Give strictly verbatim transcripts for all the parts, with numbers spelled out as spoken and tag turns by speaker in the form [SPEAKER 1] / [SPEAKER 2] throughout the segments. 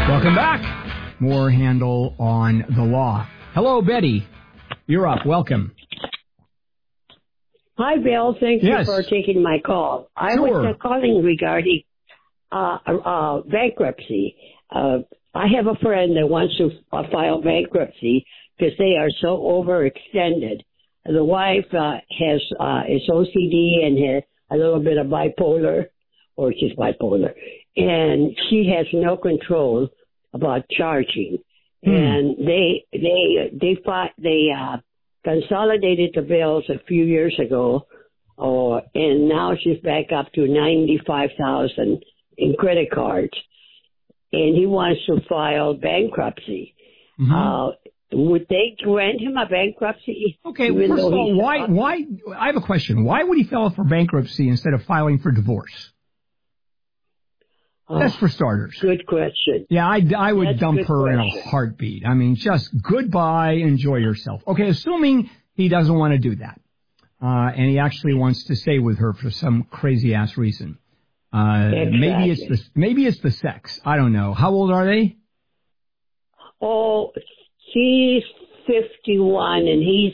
[SPEAKER 1] Welcome back. More Handel on the Law. Hello, Betty. You're up. Welcome.
[SPEAKER 2] Hi, Bill. Thank
[SPEAKER 1] yes.
[SPEAKER 2] you for taking my call. I
[SPEAKER 1] sure.
[SPEAKER 2] was uh, calling regarding uh, uh, bankruptcy. Uh, I have a friend that wants to uh, file bankruptcy because they are so overextended. The wife uh, has uh, is O C D and has a little bit of bipolar, or she's bipolar, and she has no control about charging. Hmm. And they they they fought, they uh, consolidated the bills a few years ago, uh, and now she's back up to ninety-five thousand in credit cards, and he wants to file bankruptcy. Mm-hmm. Uh, would they grant him a bankruptcy?
[SPEAKER 1] Okay, first of all, why, why, I have a question. Why would he file for bankruptcy instead of filing for divorce? Oh, that's for starters.
[SPEAKER 2] Good question.
[SPEAKER 1] Yeah, I, I would
[SPEAKER 2] that's
[SPEAKER 1] dump her
[SPEAKER 2] question.
[SPEAKER 1] in a heartbeat. I mean, just goodbye, enjoy yourself. Okay, assuming he doesn't want to do that, uh, and he actually wants to stay with her for some crazy-ass reason. Uh,
[SPEAKER 2] exactly.
[SPEAKER 1] Maybe it's the, maybe it's the sex. I don't know. How old are they?
[SPEAKER 2] Oh, she's fifty-one and he's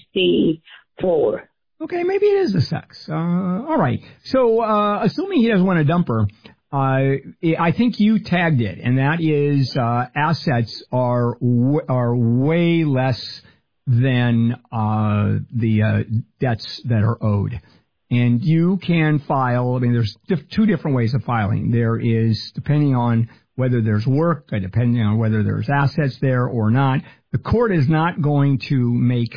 [SPEAKER 2] sixty-four.
[SPEAKER 1] Okay, maybe it is the sex. Uh, all right. So, uh, assuming he doesn't want to dump her, uh, I think you tagged it, and that is uh, assets are w- are way less than uh, the uh, debts that are owed. And you can file, I mean, there's diff- two different ways of filing. There is, depending on whether there's work, depending on whether there's assets there or not, the court is not going to make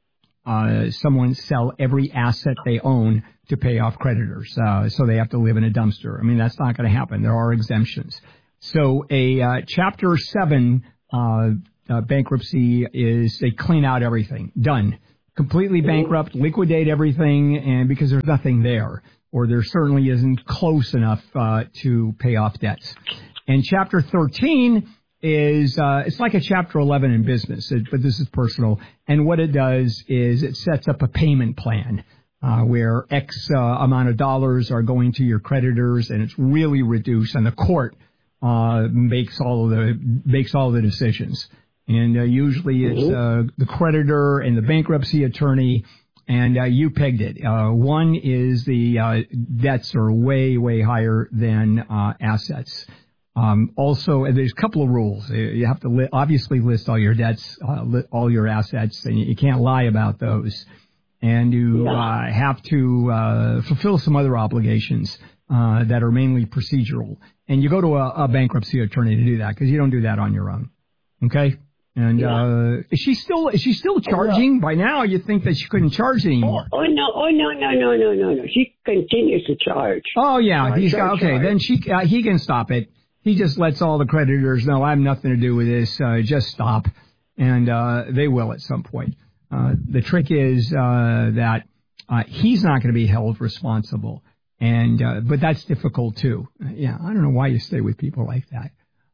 [SPEAKER 1] uh, someone sell every asset they own to pay off creditors. Uh, so they have to live in a dumpster. I mean, that's not going to happen. There are exemptions. So a uh, Chapter seven uh, uh, bankruptcy is they clean out everything. Done. Completely bankrupt, liquidate everything, and because there's nothing there, or there certainly isn't close enough uh, to pay off debts. And Chapter thirteen is, uh, it's like a Chapter eleven in business, it, but this is personal. And what it does is it sets up a payment plan uh, where X uh, amount of dollars are going to your creditors, and it's really reduced, and the court uh, makes all of the makes all of the decisions. And uh, usually it's uh, the creditor and the bankruptcy attorney, and uh, you pegged it. Uh, one is the uh, debts are way, way higher than uh, assets. Um, also, there's a couple of rules. You have to li- obviously list all your debts, uh, li- all your assets, and you can't lie about those. And you uh, have to uh, fulfill some other obligations uh, that are mainly procedural. And you go to a, a bankruptcy attorney to do that because you don't do that on your own. Okay? And yeah. uh, is she still is she still charging? By now, you think that she couldn't charge anymore.
[SPEAKER 2] Oh, oh no! Oh no! No! No! No! No! No! She continues to charge.
[SPEAKER 1] Oh yeah,
[SPEAKER 2] charge,
[SPEAKER 1] he's
[SPEAKER 2] charge,
[SPEAKER 1] got, okay.
[SPEAKER 2] Charge.
[SPEAKER 1] Then she uh, he can stop it. He just lets all the creditors know I have nothing to do with this. Uh, just stop, and uh, they will at some point. Uh, the trick is uh, that uh, he's not going to be held responsible, and uh, but that's difficult too. Yeah, I don't know why you stay with people like that.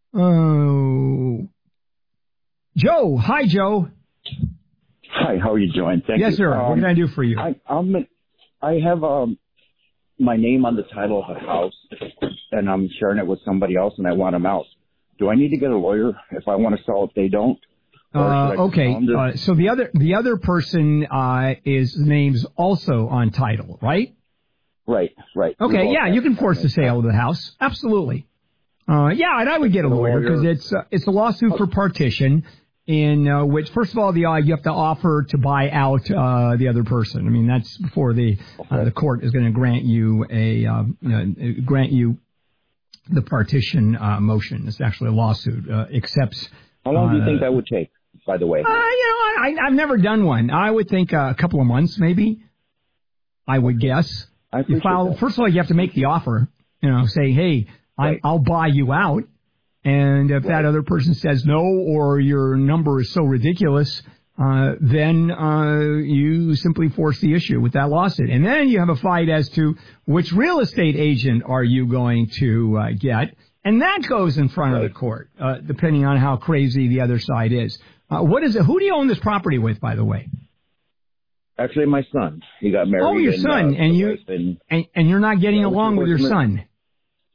[SPEAKER 1] Oh. Joe, hi, Joe.
[SPEAKER 3] Hi, how are you doing? Thank
[SPEAKER 1] yes,
[SPEAKER 3] you.
[SPEAKER 1] sir.
[SPEAKER 3] Um,
[SPEAKER 1] what can I do for you?
[SPEAKER 3] I, I'm, I have um, my name on the title of a house, and I'm sharing it with somebody else, and I want them out. Do I need to get a lawyer if I want to sell if they don't?
[SPEAKER 1] Uh, okay. Uh, so the other the other person uh, is name's also on title, right?
[SPEAKER 3] Right, right.
[SPEAKER 1] Okay, yeah, you can force the sale of the house. Absolutely. Uh, yeah, and I would get a lawyer because it's uh, it's a lawsuit for partition, in uh, which, first of all, the uh, you have to offer to buy out uh, the other person. I mean, that's before the uh, the court is going to grant you a uh, uh, grant you the partition uh, motion. It's actually a lawsuit. Uh, accepts.
[SPEAKER 3] How long do you think that would take? By the way,
[SPEAKER 1] uh, you know, I, I've never done one. I would think uh, a couple of months, maybe. I would guess.
[SPEAKER 3] I appreciate
[SPEAKER 1] you file,
[SPEAKER 3] that.
[SPEAKER 1] First of all, you have to make the offer. You know, say, hey. Right. I, I'll buy you out, and if right. that other person says no or your number is so ridiculous, uh, then uh, you simply force the issue with that lawsuit. And then you have a fight as to which real estate agent are you going to uh, get, and that goes in front right. of the court, uh, depending on how crazy the other side is. Uh, what is it? Who do you own this property with, by the way?
[SPEAKER 3] Actually, my son. He got married.
[SPEAKER 1] Oh, your son,
[SPEAKER 3] and, uh,
[SPEAKER 1] and you and, and you're not getting
[SPEAKER 3] yeah,
[SPEAKER 1] along with your son.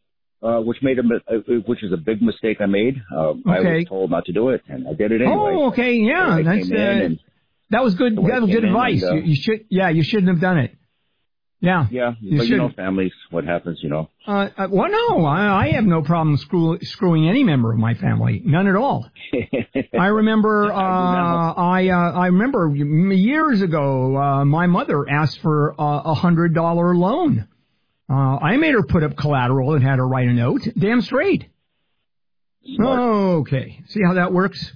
[SPEAKER 3] uh, which made a, uh, which is a big mistake I made. Uh,
[SPEAKER 1] okay.
[SPEAKER 3] I was told not to do it, and I did it anyway.
[SPEAKER 1] Oh, okay, yeah,
[SPEAKER 3] so
[SPEAKER 1] that's uh, that was good. That was good advice. And, uh, you, you should, yeah, you shouldn't have done it. Yeah,
[SPEAKER 3] yeah,
[SPEAKER 1] you
[SPEAKER 3] but
[SPEAKER 1] should.
[SPEAKER 3] you know, families, what happens, you know.
[SPEAKER 1] Uh, uh, well, no, I, I have no problem screw, screwing any member of my family, none at all. I remember, uh, I, uh, I remember years ago, uh, my mother asked for a hundred dollar loan. Uh, I made her put up collateral and had her write a note. Damn straight.
[SPEAKER 3] Smart.
[SPEAKER 1] Okay, see how that works?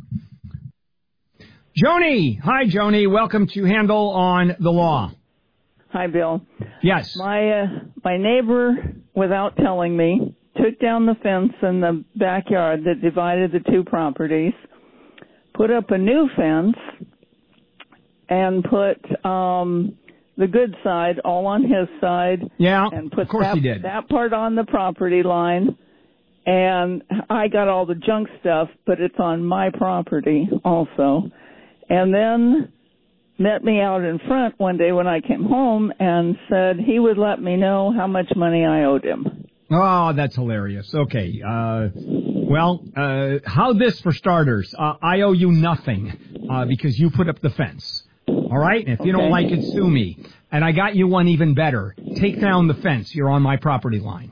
[SPEAKER 1] Joni, hi Joni, welcome to Handle on the Law.
[SPEAKER 4] Hi, Bill.
[SPEAKER 1] Yes.
[SPEAKER 4] My uh, my neighbor, without telling me, took down the fence in the backyard that divided the two properties, put up a new fence, and put um, the good side all on his side.
[SPEAKER 1] Yeah,
[SPEAKER 4] and put
[SPEAKER 1] of course
[SPEAKER 4] that,
[SPEAKER 1] he did.
[SPEAKER 4] that part on the property line. And I got all the junk stuff, but it's on my property also. And then met me out in front one day when I came home and said he would let me know how much money I owed him.
[SPEAKER 1] Oh, that's hilarious. Okay. Uh, well, uh, how this for starters? Uh, I owe you nothing uh, because you put up the fence. All right? And if you
[SPEAKER 4] okay.
[SPEAKER 1] don't like it, sue me. And I got you one even better. Take down the fence. You're on my property line.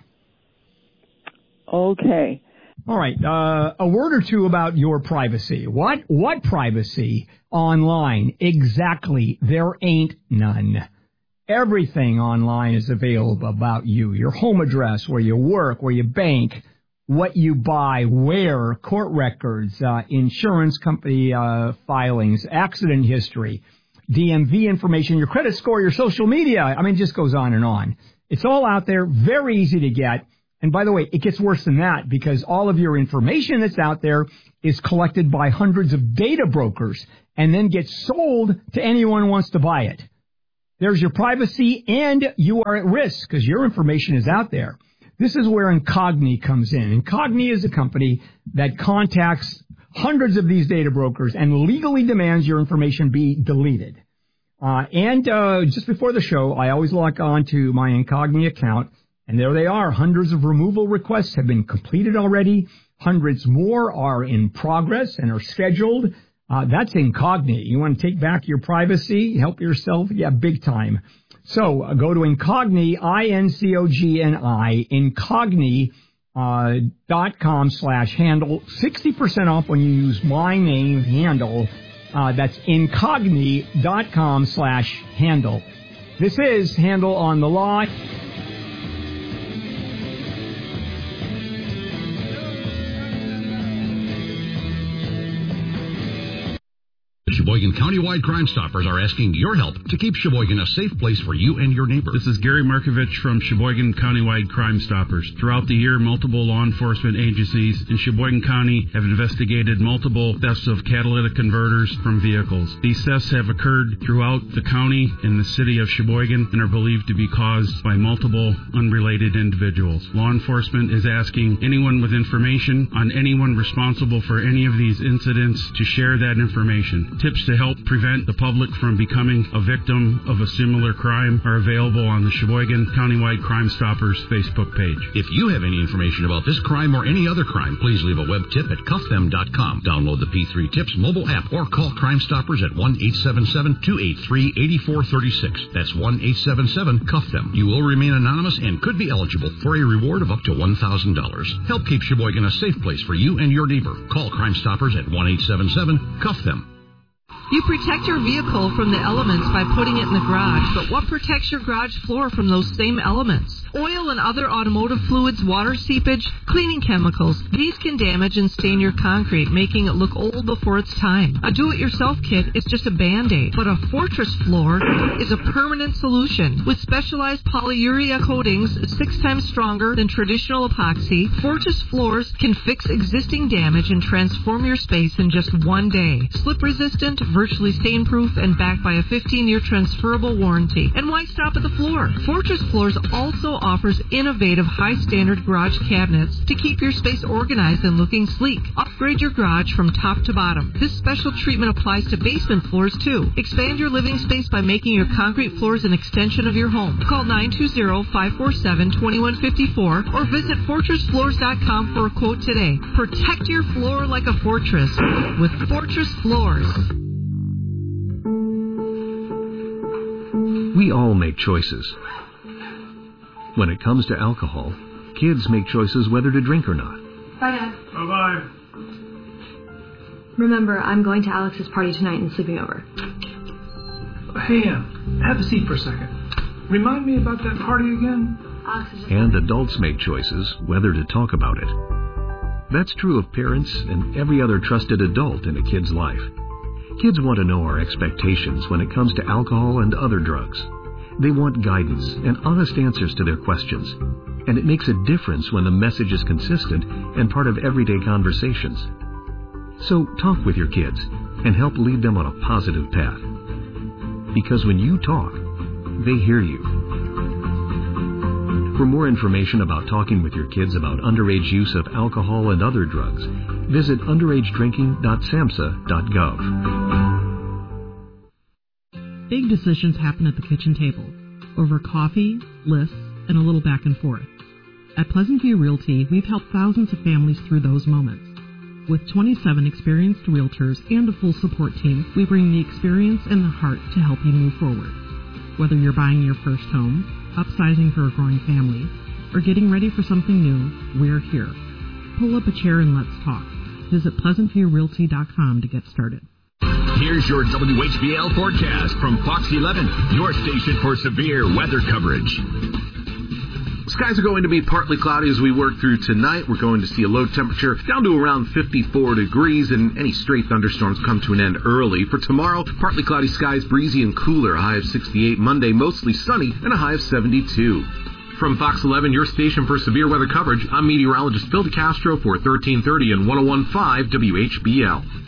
[SPEAKER 4] Okay.
[SPEAKER 1] All right. Uh, a word or two about your privacy. What? What privacy online? Exactly. There ain't none. Everything online is available about you. Your home address, where you work, where you bank, what you buy, where, court records, uh, insurance company uh, filings, accident history, D M V information, your credit score, your social media. I mean, it just goes on and on. It's all out there, very easy to get. And by the way, it gets worse than that because all of your information that's out there is collected by hundreds of data brokers and then gets sold to anyone who wants to buy it. There's your privacy, and you are at risk because your information is out there. This is where Incogni comes in. Incogni is a company that contacts hundreds of these data brokers and legally demands your information be deleted. Uh, and uh, just before the show, I always log on to my Incogni account. And there they are. Hundreds of removal requests have been completed already. Hundreds more are in progress and are scheduled. Uh, that's Incogni. You want to take back your privacy, help yourself? Yeah, big time. So uh, go to Incogni, I N C O G N I, Incogni uh, dot com slash handle. sixty percent off when you use my name, Handle. Uh, that's Incogni dot com slash handle. This is Handle on the Law.
[SPEAKER 5] Sheboygan Countywide Crime Stoppers are asking your help to keep Sheboygan a safe place for you and your neighbors.
[SPEAKER 6] This is Gary Markovich from Sheboygan Countywide Crime Stoppers. Throughout the year, multiple law enforcement agencies in Sheboygan County have investigated multiple thefts of catalytic converters from vehicles. These thefts have occurred throughout the county and the city of Sheboygan and are believed to be caused by multiple unrelated individuals. Law enforcement is asking anyone with information on anyone responsible for any of these incidents to share that information. Tips to help prevent the public from becoming a victim of a similar crime are available on the Sheboygan Countywide Crime Stoppers Facebook page.
[SPEAKER 5] If you have any information about this crime or any other crime, please leave a web tip at cuff them dot com. Download the P three Tips mobile app or call Crime Stoppers at one eight seven seven, two eight three, eight four three six. That's one eight seven seven, cuff them. You will remain anonymous and could be eligible for a reward of up to one thousand dollars. Help keep Sheboygan a safe place for you and your neighbor. Call Crime Stoppers at one eight seven seven, cuff them.
[SPEAKER 7] You protect your vehicle from the elements by putting it in the garage, but what protects your garage floor from those same elements? Oil and other automotive fluids, water seepage, cleaning chemicals. These can damage and stain your concrete, making it look old before its time. A do-it-yourself kit is just a Band-Aid, but a Fortress floor is a permanent solution. With specialized polyurea coatings six times stronger than traditional epoxy, Fortress floors can fix existing damage and transform your space in just one day. Slip-resistant, virtually stain-proof, and backed by a fifteen-year transferable warranty. And why stop at the floor? Fortress floors also offers innovative, high-standard garage cabinets to keep your space organized and looking sleek. Upgrade your garage from top to bottom. This special treatment applies to basement floors, too. Expand your living space by making your concrete floors an extension of your home. Call nine two zero, five four seven, two one five four or visit fortress floors dot com for a quote today. Protect your floor like a fortress with Fortress Floors.
[SPEAKER 8] We all make choices. When it comes to alcohol, kids make choices whether to drink or not.
[SPEAKER 9] Bye, Dad.
[SPEAKER 10] Bye-bye.
[SPEAKER 9] Remember, I'm going to Alex's party tonight and sleeping over.
[SPEAKER 10] Hey, Em, have a seat for a second. Remind me about that party again?
[SPEAKER 9] Alex is just
[SPEAKER 8] And adults make choices whether to talk about it. That's true of parents and every other trusted adult in a kid's life. Kids want to know our expectations when it comes to alcohol and other drugs. They want guidance and honest answers to their questions. And it makes a difference when the message is consistent and part of everyday conversations. So talk with your kids and help lead them on a positive path. Because when you talk, they hear you. For more information about talking with your kids about underage use of alcohol and other drugs, visit underage drinking dot samhsa dot gov.
[SPEAKER 11] Big decisions happen at the kitchen table, over coffee, lists, and a little back and forth. At Pleasant View Realty, we've helped thousands of families through those moments. With twenty-seven experienced realtors and a full support team, we bring the experience and the heart to help you move forward. Whether you're buying your first home, upsizing for a growing family, or getting ready for something new, we're here. Pull up a chair and let's talk. Visit pleasant view realty dot com to get started.
[SPEAKER 12] Here's your W H B L forecast from Fox eleven, your station for severe weather coverage.
[SPEAKER 13] Skies are going to be partly cloudy as we work through tonight. We're going to see a low temperature down to around fifty-four degrees, and any stray thunderstorms come to an end early. For tomorrow, partly cloudy skies, breezy and cooler, a high of sixty-eight. Monday, mostly sunny, and a high of seventy-two. From Fox eleven, your station for severe weather coverage, I'm meteorologist Phil DeCastro for thirteen thirty and one oh one point five W H B L.